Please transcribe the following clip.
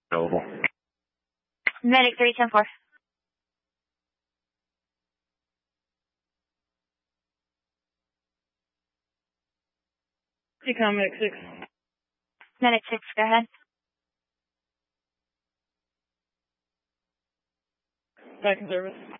available. Medic 310-4. Decom Medic 6. Medic 6, go ahead. Back in service.